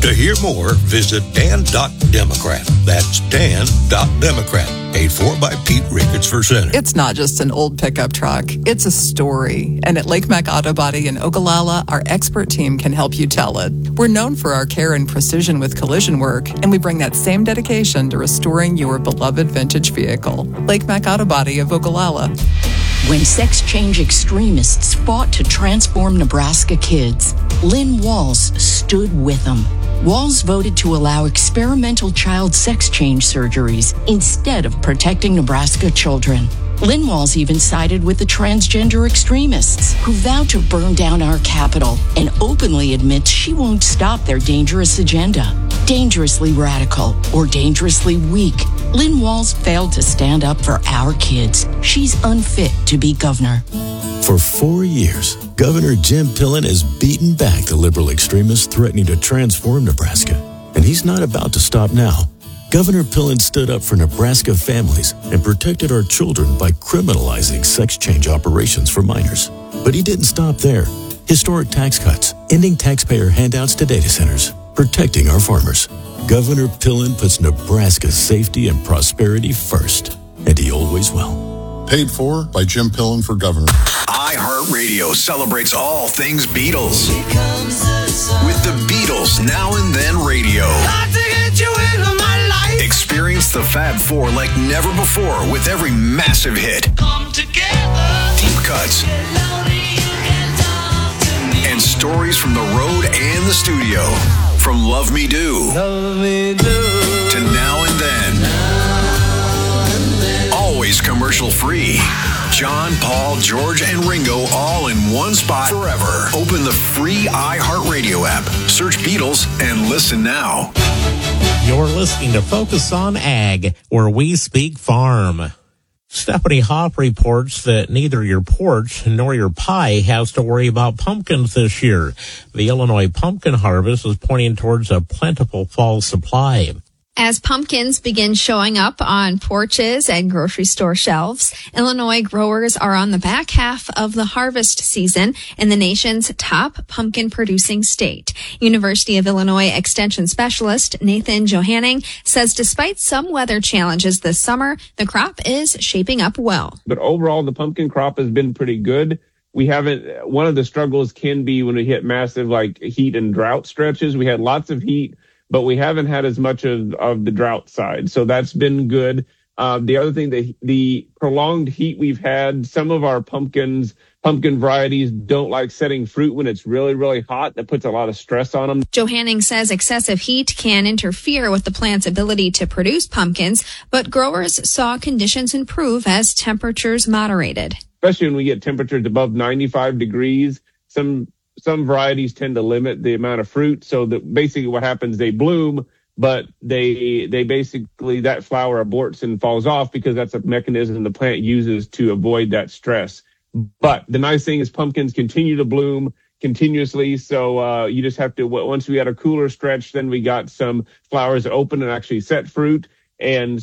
To hear more, visit Dan.Democrat. That's Dan.Democrat. Paid for by Pete Ricketts for Senate. It's not just an old pickup truck. It's a story. And at Lake Mac Auto Body in Ogallala, our expert team can help you tell it. We're known for our care and precision with collision work, and we bring that same dedication to restoring your beloved vintage vehicle. Lake Mac Auto Body of Ogallala. When sex change extremists fought to transform Nebraska kids, Lynn Walls stood with them. Walls voted to allow experimental child sex change surgeries instead of protecting Nebraska children. Lynn Walls even sided with the transgender extremists who vow to burn down our capital and openly admits she won't stop their dangerous agenda. Dangerously radical or dangerously weak, Lynn Walls failed to stand up for our kids. She's unfit to be governor. For 4 years, Governor Jim Pillen has beaten back the liberal extremists threatening to transform Nebraska. And he's not about to stop now. Governor Pillen stood up for Nebraska families and protected our children by criminalizing sex change operations for minors. But he didn't stop there. Historic tax cuts, ending taxpayer handouts to data centers, protecting our farmers. Governor Pillen puts Nebraska's safety and prosperity first, and he always will. Paid for by Jim Pillen for governor. iHeartRadio celebrates all things Beatles. With the Beatles Now and Then Radio. Experience the Fab Four like never before with every massive hit. Come together. Deep cuts. And stories from the road and the studio. From Love Me Do. Love Me Do. To Now and Then. Always commercial free. John, Paul, George, and Ringo all in one spot forever. Open the free iHeartRadio app. Search Beatles and listen now. You're listening to Focus on Ag, where we speak farm. Stephanie Hoff reports that neither your porch nor your pie has to worry about pumpkins this year. The Illinois pumpkin harvest is pointing towards a plentiful fall supply. As pumpkins begin showing up on porches and grocery store shelves, Illinois growers are on the back half of the harvest season in the nation's top pumpkin-producing state. University of Illinois Extension Specialist Nathan Johanning says despite some weather challenges this summer, the crop is shaping up well. But overall, the pumpkin crop has been pretty good. One of the struggles can be when we hit massive heat and drought stretches. We had lots of heat, but we haven't had as much of the drought side. So that's been good. The other thing, the prolonged heat we've had, some of our pumpkin varieties don't like setting fruit when it's really, really hot. That puts a lot of stress on them. Johanning says excessive heat can interfere with the plant's ability to produce pumpkins, but growers saw conditions improve as temperatures moderated. Especially when we get temperatures above 95 degrees, some varieties tend to limit the amount of fruit. So that basically what happens, they bloom, but they basically, that flower aborts and falls off because that's a mechanism the plant uses to avoid that stress. But the nice thing is pumpkins continue to bloom continuously. So you just have to, once we had a cooler stretch, then we got some flowers that open and actually set fruit. And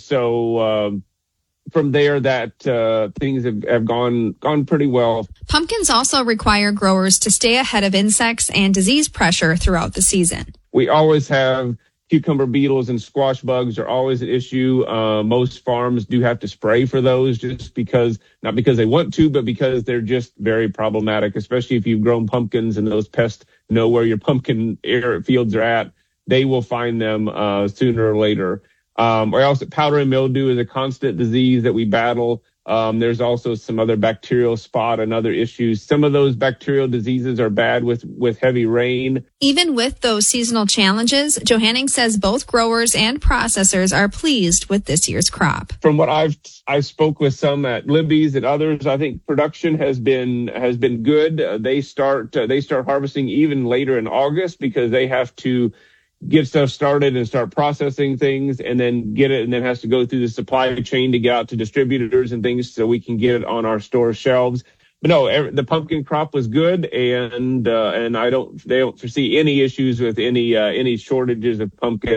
so from there, that things have gone pretty well. Pumpkins also require growers to stay ahead of insects and disease pressure throughout the season. We always have cucumber beetles and squash bugs are always an issue. Most farms do have to spray for those just because, not because they want to, but because they're just very problematic, especially if you've grown pumpkins and those pests know where your pumpkin fields are at. They will find them sooner or later. Also, powdery mildew is a constant disease that we battle. There's also some other bacterial spot and other issues. Some of those bacterial diseases are bad with heavy rain. Even with those seasonal challenges, Johanning says both growers and processors are pleased with this year's crop. From what I spoke with some at Libby's and others, I think production has been good. They start harvesting even later in August because they have to get stuff started and start processing things and then get it, and then has to go through the supply chain to get out to distributors and things so we can get it on our store shelves. But no, the pumpkin crop was good, and they don't foresee any issues with any shortages of pumpkin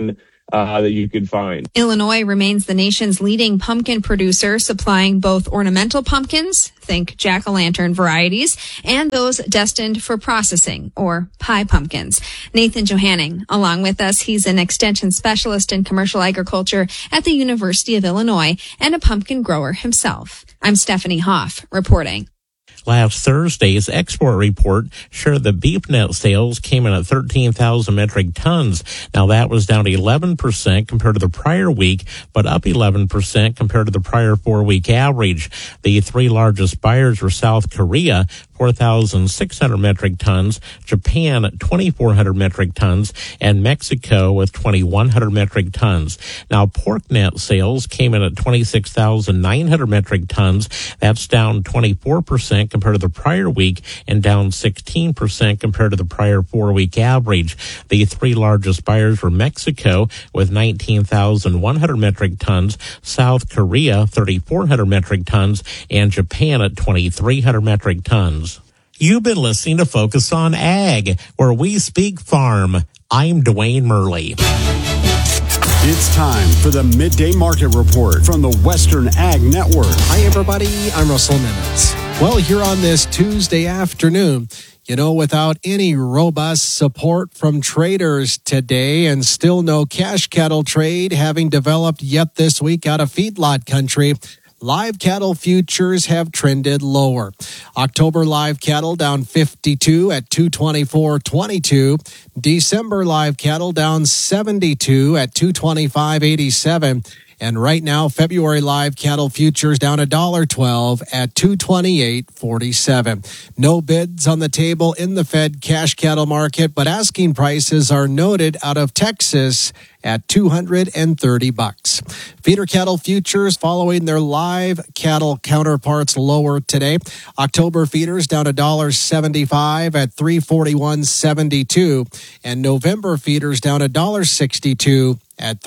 that you could find. Illinois remains the nation's leading pumpkin producer, supplying both ornamental pumpkins, think jack-o'-lantern varieties, and those destined for processing, or pie pumpkins. Nathan Johanning, along with us, he's an extension specialist in commercial agriculture at the University of Illinois and a pumpkin grower himself. I'm Stephanie Hoff, reporting. Last Thursday's export report showed that beef net sales came in at 13,000 metric tons. Now that was down 11% compared to the prior week, but up 11% compared to the prior 4-week average. The three largest buyers were South Korea, 4,600 metric tons, Japan, 2,400 metric tons, and Mexico with 2,100 metric tons. Now, pork net sales came in at 26,900 metric tons. That's down 24% compared to the prior week and down 16% compared to the prior 4-week average. The three largest buyers were Mexico with 19,100 metric tons, South Korea, 3,400 metric tons, and Japan at 2,300 metric tons. You've been listening to Focus on Ag, where we speak farm. I'm Dwayne Murley. It's time for the Midday Market Report from the Western Ag Network. Hi, everybody. I'm Russell Nimitz. Well, here on this Tuesday afternoon, without any robust support from traders today and still no cash cattle trade having developed yet this week out of feedlot country, live cattle futures have trended lower. October live cattle down 52 at 224.22. December live cattle down 72 at 225.87. And right now, February live cattle futures down $1.12 at 228.47. No bids on the table in the Fed cash cattle market, but asking prices are noted out of Texas at $230. Feeder cattle futures following their live cattle counterparts lower today. October feeders down $1.75 at 341.72, and November feeders down $1.62 at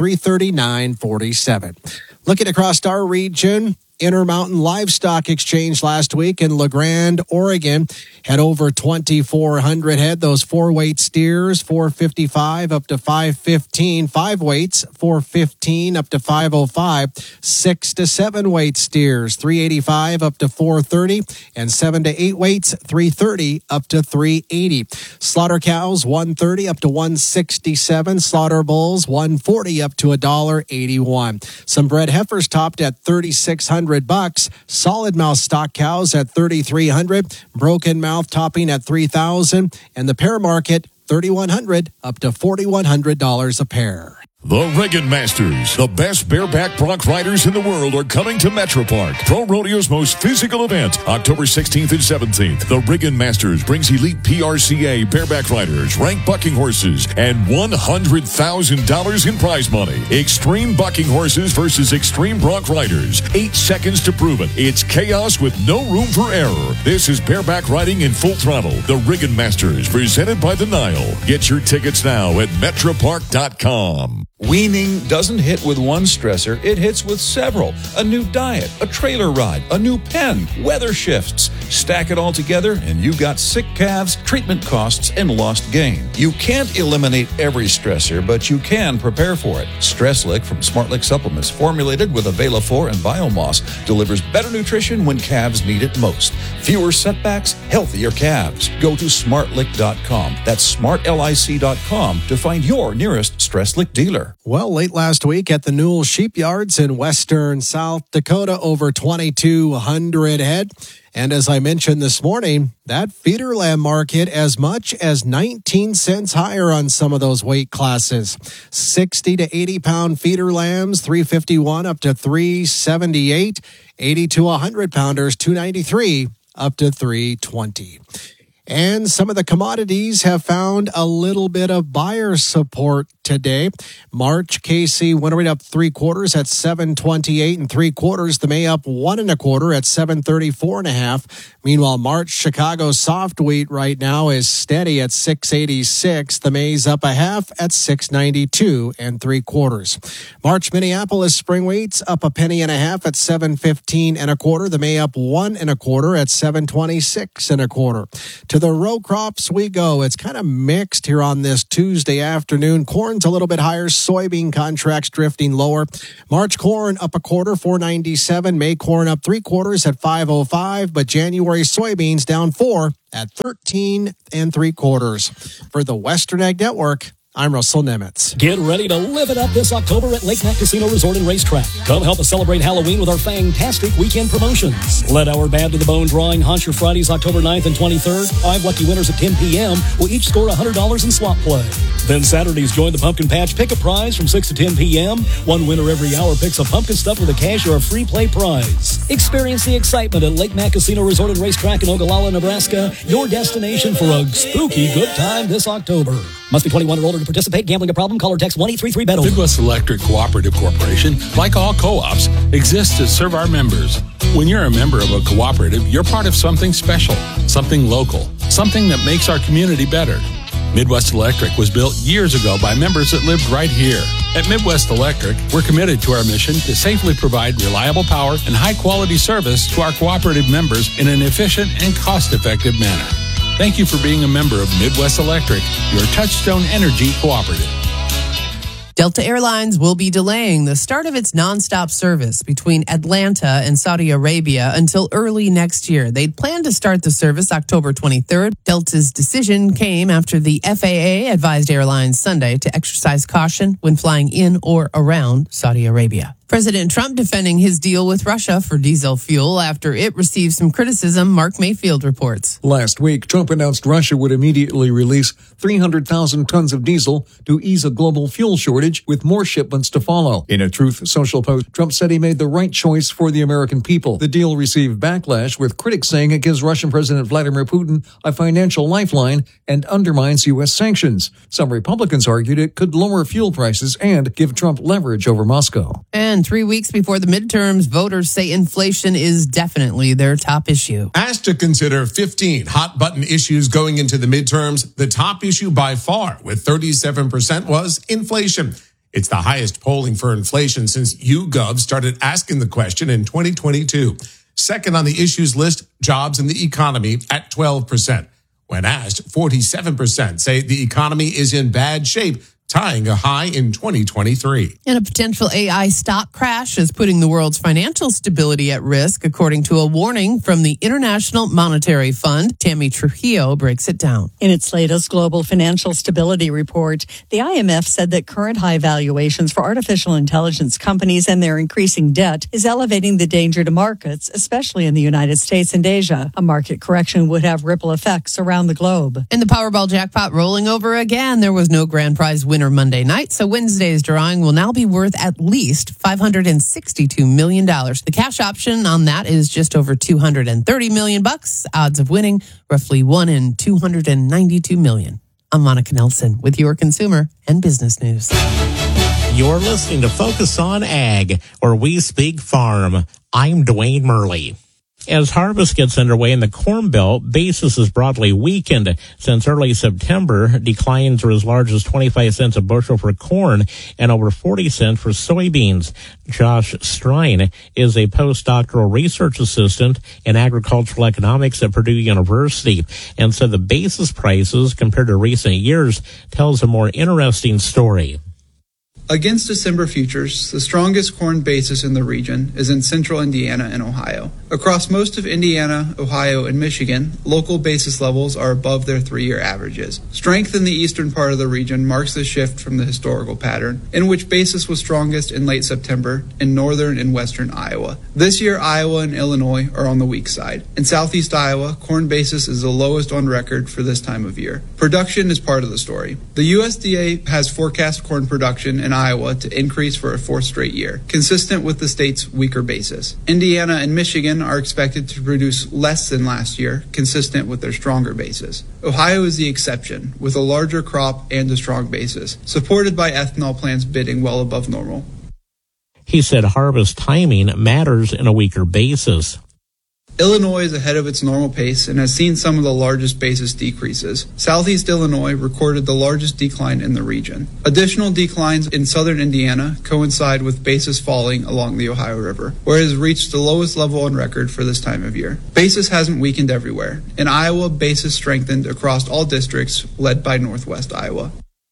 339.47. Looking across our region, Intermountain Livestock Exchange last week in La Grande, Oregon, had over 2,400 head. Those 4-weight steers, 455 up to 515. 5 weights, 415 up to 505. 6 to 7 weight steers, 385 up to 430. And 7 to 8 weights, 330 up to 380. Slaughter cows, 130 up to 167. Slaughter bulls, 140 up to $1.81. Some bred heifers topped at $3,600. Solid mouth stock cows at $3,300, broken mouth topping at $3,000, and the pair market $3,100 up to $4,100 a pair. The Riggin Masters, the best bareback bronc riders in the world, are coming to Metro Park, Pro Rodeo's most physical event, October 16th and 17th. The Riggin Masters brings elite PRCA bareback riders, ranked bucking horses, and $100,000 in prize money. Extreme bucking horses versus extreme bronc riders. 8 seconds to prove it. It's chaos with no room for error. This is bareback riding in full throttle. The Riggin Masters, presented by the Nile. Get your tickets now at metropark.com. Weaning doesn't hit with one stressor, it hits with several. A new diet, a trailer ride, a new pen, weather shifts. Stack it all together and you've got sick calves, treatment costs, and lost gain. You can't eliminate every stressor, but you can prepare for it. StressLick from SmartLick Supplements, formulated with Avela-4 and Biomoss, delivers better nutrition when calves need it most. Fewer setbacks, healthier calves. Go to smartlick.com. That's smartlic.com to find your nearest StressLick dealer. Well, late last week at the Newell Sheepyards in western South Dakota, over 2,200 head. And as I mentioned this morning, that feeder lamb market as much as 19 cents higher on some of those weight classes. 60 to 80 pound feeder lambs, 351 up to 378. 80 to 100 pounders, 293 up to 320. And some of the commodities have found a little bit of buyer support today. March KC winter up 3/4 at 728 3/4. The May up 1 1/4 at 734 1/2. Meanwhile, March Chicago soft wheat right now is steady at 686. The May's up 1/2 at 692 3/4. March Minneapolis spring wheat's up 1.5 pennies at 715 1/4. The May up 1 1/4 at 726 1/4. To the row crops we go. It's kind of mixed here on this Tuesday afternoon. Corn corn's a little bit higher. Soybean contracts drifting lower. March corn up a quarter, $4.97. May corn up 3/4 at $5.05. But January soybeans down 4 at 13 3/4. For the Western Ag Network, I'm Russell Nemitz. Get ready to live it up this October at Lake Mac Casino Resort and Racetrack. Come help us celebrate Halloween with our fantastic weekend promotions. Let our Bad to the Bone drawing haunt your Fridays, October 9th and 23rd. 5 lucky winners at 10 p.m. will each score $100 in slot play. Then Saturdays, join the Pumpkin Patch Pick a Prize from 6 to 10 p.m. One winner every hour picks a pumpkin stuff with a cash or a free play prize. Experience the excitement at Lake Mac Casino Resort and Racetrack in Ogallala, Nebraska. Your destination for a spooky good time this October. Must be 21 or older to participate. Gambling a problem? Call or text 1-833-BET-OVER. Midwest Electric Cooperative Corporation, like all co-ops, exists to serve our members. When you're a member of a cooperative, you're part of something special, something local, something that makes our community better. Midwest Electric was built years ago by members that lived right here. At Midwest Electric, we're committed to our mission to safely provide reliable power and high-quality service to our cooperative members in an efficient and cost-effective manner. Thank you for being a member of Midwest Electric, your Touchstone Energy cooperative. Delta Airlines will be delaying the start of its nonstop service between Atlanta and Saudi Arabia until early next year. They'd planned to start the service October 23rd. Delta's decision came after the FAA advised airlines Sunday to exercise caution when flying in or around Saudi Arabia. President Trump defending his deal with Russia for diesel fuel after it received some criticism, Mark Mayfield reports. Last week, Trump announced Russia would immediately release 300,000 tons of diesel to ease a global fuel shortage, with more shipments to follow. In a Truth Social post, Trump said he made the right choice for the American people. The deal received backlash, with critics saying it gives Russian President Vladimir Putin a financial lifeline and undermines U.S. sanctions. Some Republicans argued it could lower fuel prices and give Trump leverage over Moscow. And 3 weeks before the midterms, voters say inflation is definitely their top issue. Asked to consider 15 hot-button issues going into the midterms, the top issue by far, with 37%, was inflation. It's the highest polling for inflation since YouGov started asking the question in 2022. Second on the issues list, jobs and the economy at 12%. When asked, 47% say the economy is in bad shape, tying a high in 2023. And a potential AI stock crash is putting the world's financial stability at risk, according to a warning from the International Monetary Fund. Tammy Trujillo breaks it down. In its latest global financial stability report, the IMF said that current high valuations for artificial intelligence companies and their increasing debt is elevating the danger to markets, especially in the United States and Asia. A market correction would have ripple effects around the globe. And the Powerball jackpot rolling over again. There was no grand prize winner Monday night, so Wednesday's drawing will now be worth at least $562 million. The cash option on that is just over $230 million. Odds of winning, roughly 1 in 292 million. I'm Monica Nelson with your consumer and business news. You're listening to Focus on Ag, where we speak farm. I'm Dwayne Murley. As harvest gets underway in the Corn Belt, basis is broadly weakened. Since early September, declines are as large as 25 cents a bushel for corn and over 40 cents for soybeans. Josh Strine is a postdoctoral research assistant in agricultural economics at Purdue University and said the basis prices compared to recent years tells a more interesting story. Against December futures, the strongest corn basis in the region is in central Indiana and Ohio. Across most of Indiana, Ohio, and Michigan, local basis levels are above their 3-year averages. Strength in the eastern part of the region marks the shift from the historical pattern, in which basis was strongest in late September in northern and western Iowa. This year, Iowa and Illinois are on the weak side. In southeast Iowa, corn basis is the lowest on record for this time of year. Production is part of the story. The USDA has forecast corn production in Iowa to increase for a 4th straight year, consistent with the state's weaker basis. Indiana and Michigan are expected to produce less than last year, consistent with their stronger basis. Ohio is the exception, with a larger crop and a strong basis, supported by ethanol plants bidding well above normal. He said harvest timing matters in a weaker basis. Illinois is ahead of its normal pace and has seen some of the largest basis decreases. Southeast Illinois recorded the largest decline in the region. Additional declines in southern Indiana coincide with basis falling along the Ohio River, where it has reached the lowest level on record for this time of year. Basis hasn't weakened everywhere. In Iowa, basis strengthened across all districts, led by northwest Iowa.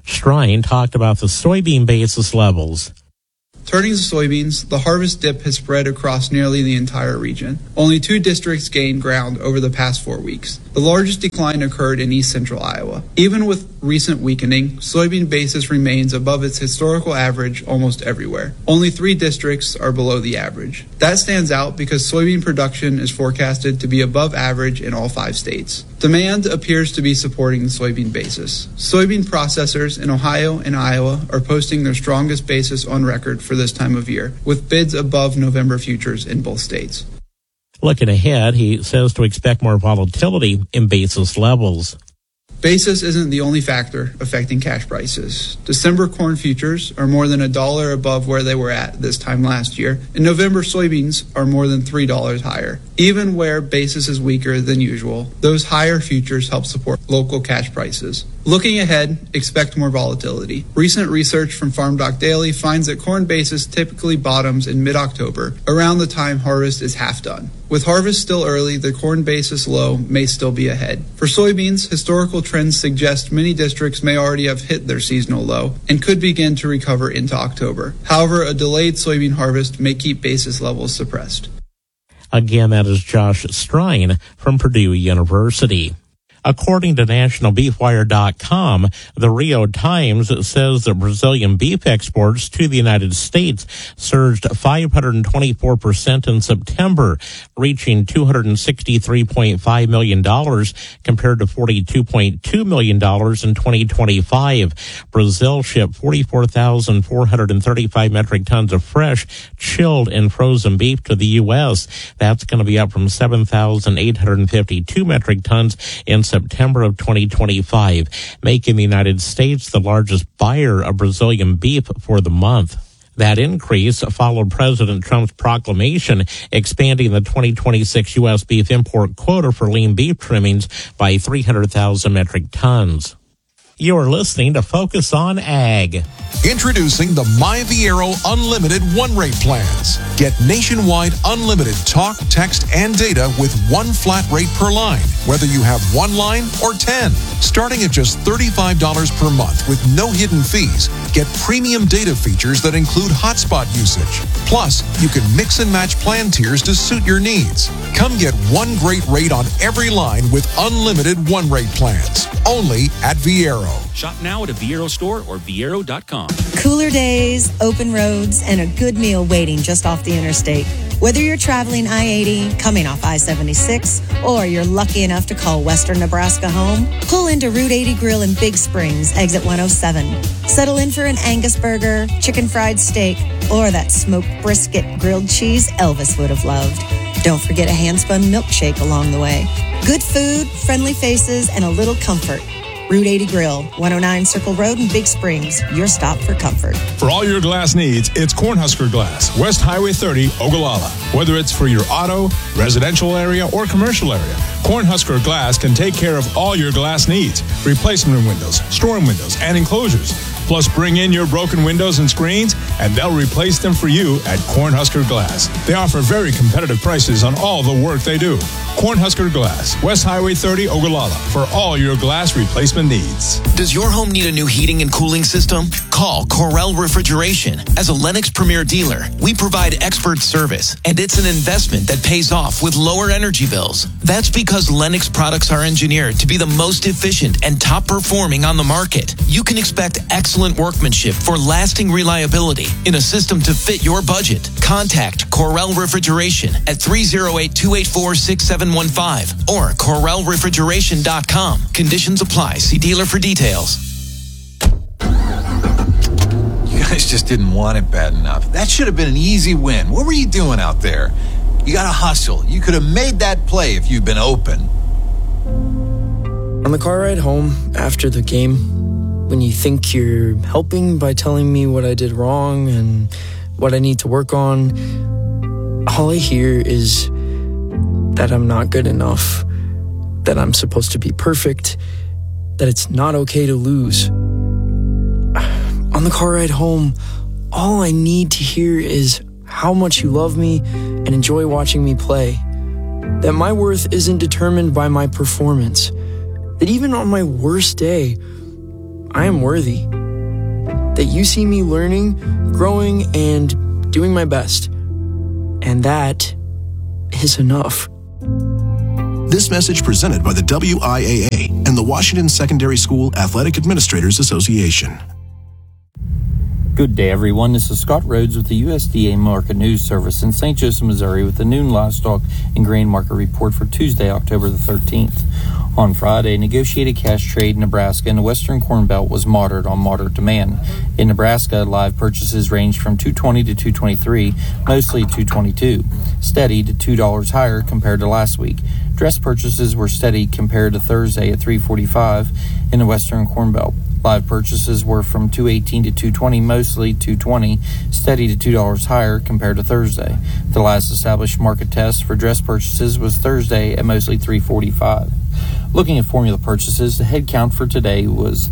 Strine talked about the soybean basis levels. Turning to soybeans, the harvest dip has spread across nearly the entire region. Only 2 districts gained ground over the past 4 weeks. The largest decline occurred in east central Iowa. Even with recent weakening, soybean basis remains above its historical average almost everywhere. Only 3 districts are below the average. That stands out because soybean production is forecasted to be above average in all 5 states. Demand appears to be supporting the soybean basis. Soybean processors in Ohio and Iowa are posting their strongest basis on record for this time of year, with bids above November futures in both states. Looking ahead, he says to expect more volatility in basis levels. Basis isn't the only factor affecting cash prices. December corn futures are more than $1 above where they were at this time last year, and November soybeans are more than $3 higher. Even where basis is weaker than usual, those higher futures help support local cash prices. Looking ahead, expect more volatility. Recent research from FarmDoc Daily finds that corn basis typically bottoms in mid-October, around the time harvest is half done. With harvest still early, the corn basis low may still be ahead. For soybeans, historical trends suggest many districts may already have hit their seasonal low and could begin to recover into October. However, a delayed soybean harvest may keep basis levels suppressed. Again, that is Josh Strine from Purdue University. According to NationalBeefWire.com, the Rio Times says that Brazilian beef exports to the United States surged 524% in September, reaching $263.5 million compared to $42.2 million in 2025. Brazil shipped 44,435 metric tons of fresh, chilled, and frozen beef to the U.S. That's going to be up from 7,852 metric tons in September of 2025, making the United States the largest buyer of Brazilian beef for the month. That increase followed President Trump's proclamation expanding the 2026 U.S. beef import quota for lean beef trimmings by 300,000 metric tons. You're listening to Focus on Ag. Introducing the MyViero Unlimited one-rate plans. Get nationwide unlimited talk, text, and data with one flat rate per line, whether you have 1 line or 10. Starting at just $35 per month with no hidden fees, get premium data features that include hotspot usage. Plus, you can mix and match plan tiers to suit your needs. Come get one great rate on every line with unlimited one-rate plans. Only at Viero. Shop now at a Viero store or Viero.com. Cooler days, open roads, and a good meal waiting just off the interstate. Whether you're traveling I-80, coming off I-76, or you're lucky enough to call Western Nebraska home, pull into Route 80 Grill in Big Springs, exit 107. Settle in for an Angus burger, chicken fried steak, or that smoked brisket grilled cheese Elvis would have loved. Don't forget a hand-spun milkshake along the way. Good food, friendly faces, and a little comfort. Route 80 Grill, 109 Circle Road in Big Springs, your stop for comfort. For all your glass needs, it's Cornhusker Glass, West Highway 30, Ogallala. Whether it's for your auto, residential area, or commercial area, Cornhusker Glass can take care of all your glass needs. Replacement windows, storm windows, and enclosures. Plus, bring in your broken windows and screens, and they'll replace them for you at Cornhusker Glass. They offer very competitive prices on all the work they do. Cornhusker Glass, West Highway 30, Ogallala, for all your glass replacement needs. Does your home need a new heating and cooling system? Call Corel Refrigeration. As a Lennox Premier dealer, we provide expert service, and it's an investment that pays off with lower energy bills. That's because Lennox products are engineered to be the most efficient and top performing on the market. You can expect excellent workmanship for lasting reliability in a system to fit your budget. Contact Corel Refrigeration at 308-284-6715 or CorelRefrigeration.com. Conditions apply. See dealer for details. You guys just didn't want it bad enough. That should have been an easy win. What were you doing out there? You got to hustle. You could have made that play if you'd been open. On the car ride home after the game, when you think you're helping by telling me what I did wrong and what I need to work on, all I hear is that I'm not good enough, that I'm supposed to be perfect, that it's not okay to lose. On the car ride home, all I need to hear is how much you love me and enjoy watching me play, that my worth isn't determined by my performance, that even on my worst day, I am worthy. that you see me learning, growing, and doing my best. And that is enough. This message presented by the WIAA and the Washington Secondary School Athletic Administrators Association. Good day, everyone. This is Scott Rhodes with the USDA Market News Service in St. Joseph, Missouri with the noon livestock and grain market report for Tuesday, October the 13th. On Friday, negotiated cash trade in Nebraska and the Western Corn Belt was moderate on moderate demand. In Nebraska, live purchases ranged from $2.20 to $2.23, mostly $2.22, steady to $2 higher compared to last week. Dress purchases were steady compared to Thursday at $3.45 in the Western Corn Belt. Live purchases were from $2.18 to $2.20, mostly $2.20, steady to $2 higher compared to Thursday. The last established market test for dress purchases was Thursday at mostly $3.45. Looking at formula purchases, the head count for today was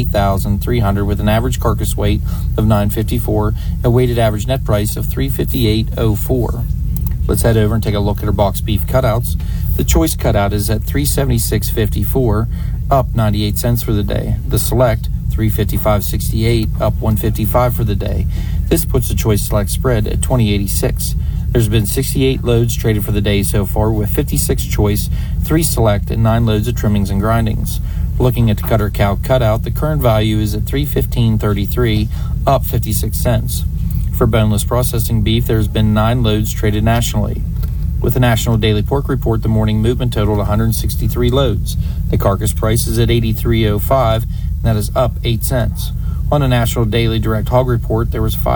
38,300 with an average carcass weight of 954, a weighted average net price of $358.04. Let's head over and take a look at our box beef cutouts. The choice cutout is at $376.54, up 98 cents for the day. The select, $355.68, up $1.55 for the day. This puts the choice select spread at $20.86. There's been 68 loads traded for the day so far, with 56 choice, 3 select, and 9 loads of trimmings and grindings. Looking at the cutter cow cutout, the current value is at $315.33, up 56 cents. For boneless processing beef, there's been 9 loads traded nationally. With the National Daily Pork Report, the morning movement totaled 163 loads. The carcass price is at $83.05, and that is up 8 cents. On the National Daily Direct Hog Report, there was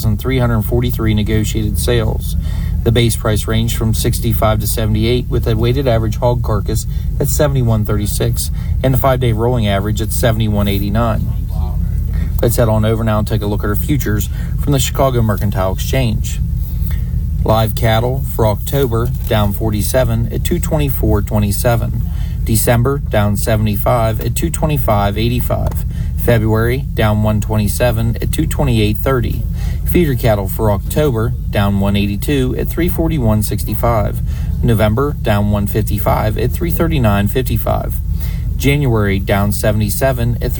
5,343 negotiated sales. The base price ranged from 65 to 78, with a weighted average hog carcass at 71.36 and the 5-day rolling average at 71.89. Let's head on over now and take a look at our futures from the Chicago Mercantile Exchange. Live cattle for October down 47 at 224.27. December down 75 at 225.85. February down 127 at 228.30. Feeder cattle for October down 182 at 341.65. November down 155 at 339.55. January down 77 at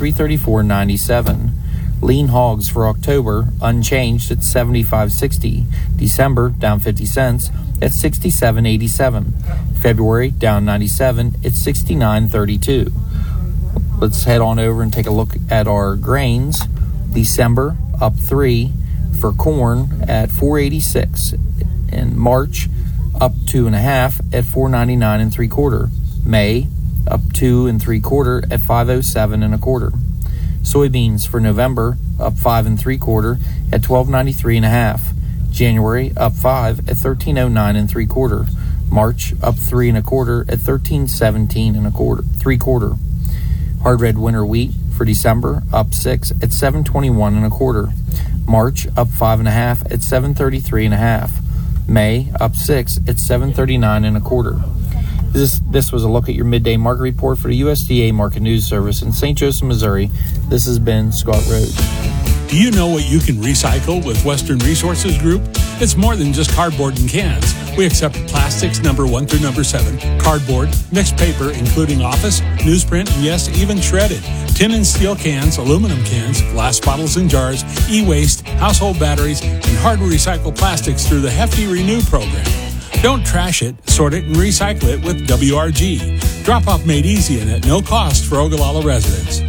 334.97. Lean hogs for October unchanged at 75.60. December down 50 cents at 67.87. February down 97 at 69.32. Let's head on over and take a look at our grains. December up 3 for corn at 4.86. In March up 2.5 at 4.99 3/4. May up 2 3/4 at 5.07 1/4. Soybeans for November up 5 3/4 at 12.93 1/2. January up 5 at 13.09 3/4. March up 3 1/4 at 13.17 3/4. Hard red winter wheat for December up 6 at 7.21 1/4. March up 5 1/2 at 7.33 1/2. May up 6 at 7.39 1/4. This was a look at your midday market report for the USDA Market News Service in St. Joseph, Missouri. This has been Scott Rhodes. Do you know what you can recycle with Western Resources Group? It's more than just cardboard and cans. We accept plastics number 1 through number 7, cardboard, mixed paper, including office, newsprint, and yes, even shredded, tin and steel cans, aluminum cans, glass bottles and jars, e-waste, household batteries, and hard to recycle plastics through the Hefty Renew program. Don't trash it, sort it, and recycle it with WRG. Drop-off made easy and at no cost for Ogallala residents.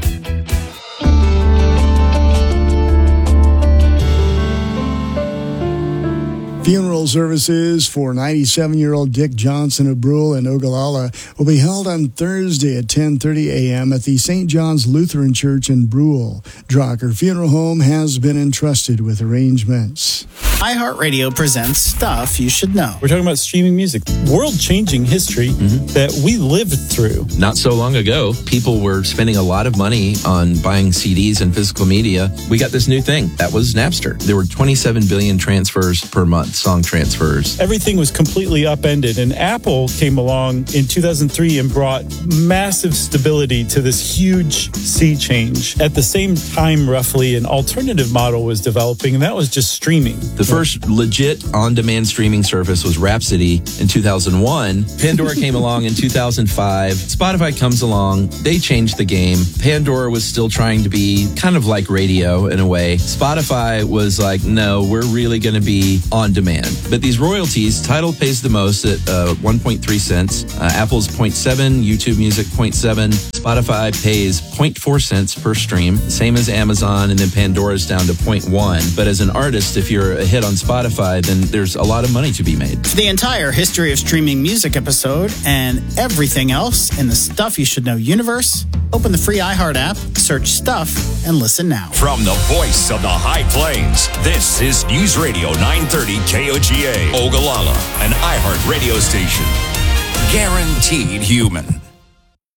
Funeral services for 97-year-old Dick Johnson of Brule in Ogallala will be held on Thursday at 10:30 a.m. at the St. John's Lutheran Church in Brule. Drucker Funeral Home has been entrusted with arrangements. iHeartRadio presents Stuff You Should Know. We're talking about streaming music, world-changing history that we lived through. Not so long ago, people were spending a lot of money on buying CDs and physical media. We got this new thing. That was Napster. There were 27 billion transfers per month, song transfers. Everything was completely upended, and Apple came along in 2003 and brought massive stability to this huge sea change. At the same time, roughly, an alternative model was developing, and that was just streaming. The first legit on-demand streaming service was Rhapsody in 2001. Pandora came along in 2005. Spotify comes along. They changed the game. Pandora was still trying to be kind of like radio in a way. Spotify was like, no, we're really going to be on demand. But these royalties, Tidal pays the most at 1.3 cents. Apple's 0.7, YouTube Music 0.7. Spotify pays 0.4 cents per stream, same as Amazon, and then Pandora's down to 0.1. But as an artist, if you're a hit on Spotify, then there's a lot of money to be made. For the entire History of Streaming Music episode and everything else in the Stuff You Should Know universe, open the free iHeart app, search Stuff, and listen now. From the voice of the High Plains, this is News Radio 930 KOGA, Ogallala, an iHeart radio station. Guaranteed human.